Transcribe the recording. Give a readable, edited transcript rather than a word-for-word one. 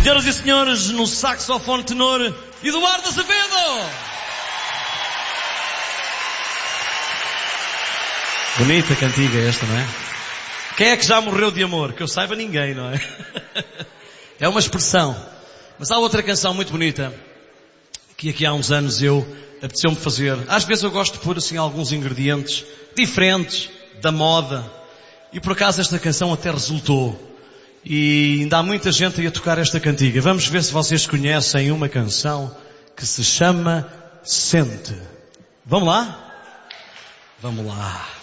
Senhoras e senhores, no saxofone tenor, Eduardo Azevedo. Bonita cantiga esta, não é? Quem é que já morreu de amor? Que eu saiba, ninguém, não é? É uma expressão. Mas há outra canção muito bonita que aqui há uns anos apeteceu-me fazer. Às vezes eu gosto de pôr assim alguns ingredientes diferentes da moda. E por acaso esta canção até resultou. E ainda há muita gente aí a tocar esta cantiga. Vamos ver se vocês conhecem uma canção que se chama Sente. Vamos lá? Vamos lá.